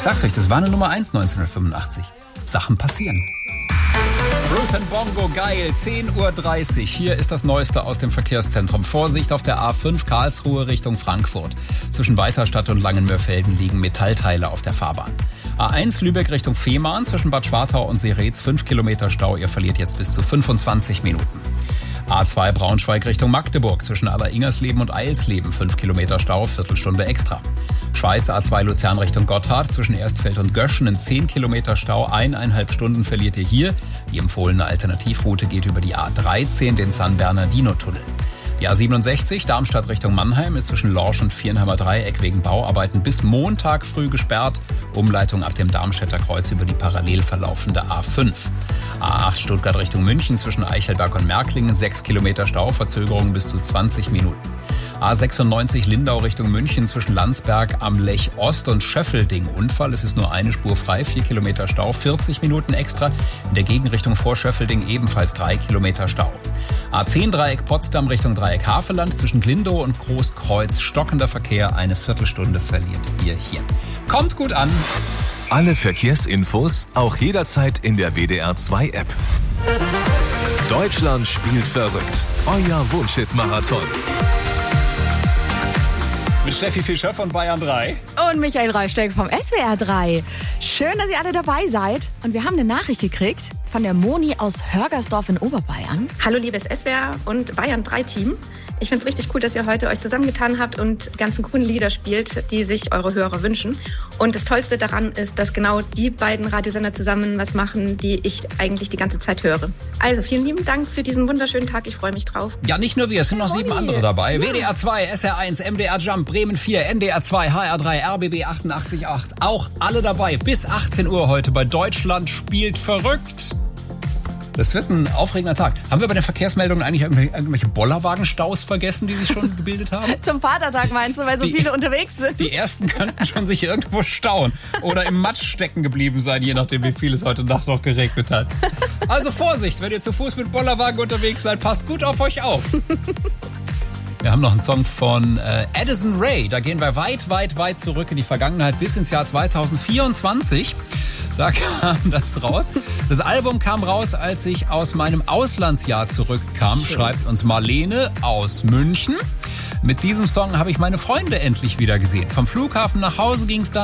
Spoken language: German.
Ich sag's euch, das war eine Nummer 1 1985. Sachen passieren. Bruce and Bongo, geil, 10:30 Uhr. Hier ist das Neueste aus dem Verkehrszentrum. Vorsicht auf der A5 Karlsruhe Richtung Frankfurt. Zwischen Weiterstadt und Langenmörfelden liegen Metallteile auf der Fahrbahn. A1 Lübeck Richtung Fehmarn zwischen Bad Schwartau und Seretz 5 Kilometer Stau. Ihr verliert jetzt bis zu 25 Minuten. A2 Braunschweig Richtung Magdeburg zwischen Aller-Ingersleben und Eilsleben 5 Kilometer Stau, Viertelstunde extra. Schweiz A2 Luzern Richtung Gotthard zwischen Erstfeld und Göschen 10 Kilometer Stau, 1,5 Stunden verliert ihr hier. Die empfohlene Alternativroute geht über die A13, den San Bernardino-Tunnel. Die A67 Darmstadt Richtung Mannheim ist zwischen Lorsch und Viernheimer Dreieck wegen Bauarbeiten bis Montag früh gesperrt. Umleitung ab dem Darmstädter Kreuz über die parallel verlaufende A5. A8 Stuttgart Richtung München zwischen Eichelberg und Märklingen 6 Kilometer Stau, Verzögerung bis zu 20 Minuten. A96 Lindau Richtung München zwischen Landsberg am Lech Ost und Schöffelding. Unfall, es ist nur eine Spur frei, 4 Kilometer Stau, 40 Minuten extra. In der Gegenrichtung vor Schöffelding ebenfalls 3 Kilometer Stau. A10 Dreieck Potsdam Richtung Dreieck Havelland zwischen Glindow und Großkreuz. Stockender Verkehr, eine Viertelstunde verliert ihr hier. Kommt gut an. Alle Verkehrsinfos auch jederzeit in der WDR 2 App. Deutschland spielt verrückt. Euer Wunschhit-Marathon. Mit Steffi Fischer von Bayern 3. Und Michael Reifsteck vom SWR 3. Schön, dass ihr alle dabei seid. Und wir haben eine Nachricht gekriegt von der Moni aus Hörgersdorf in Oberbayern. Hallo liebes SWR und Bayern 3 Team. Ich finde es richtig cool, dass ihr heute euch zusammengetan habt und ganzen coolen Lieder spielt, die sich eure Hörer wünschen. Und das Tollste daran ist, dass genau die beiden Radiosender zusammen was machen, die ich eigentlich die ganze Zeit höre. Also vielen lieben Dank für diesen wunderschönen Tag. Ich freue mich drauf. Ja, nicht nur wir, es sind noch 7 andere dabei. Ja. WDR 2, SR 1, MDR Jump, Bremen 4, NDR 2, HR 3, RBB 88.8. Auch alle dabei. Bis 18 Uhr heute bei Deutschland spielt verrückt. Das wird ein aufregender Tag. Haben wir bei den Verkehrsmeldungen eigentlich irgendwelche Bollerwagenstaus vergessen, die sich schon gebildet haben? Zum Vatertag meinst du, weil so viele unterwegs sind? Die ersten könnten schon sich irgendwo stauen oder im Matsch stecken geblieben sein, je nachdem, wie viel es heute Nacht noch geregnet hat. Also Vorsicht, wenn ihr zu Fuß mit Bollerwagen unterwegs seid, passt gut auf euch auf. Wir haben noch einen Song von Addison Rae. Da gehen wir weit zurück in die Vergangenheit bis ins Jahr 2024. Da kam das raus. Das Album kam raus, als ich aus meinem Auslandsjahr zurückkam, schreibt uns Marlene aus München. Mit diesem Song habe ich meine Freunde endlich wieder gesehen. Vom Flughafen nach Hause ging es dann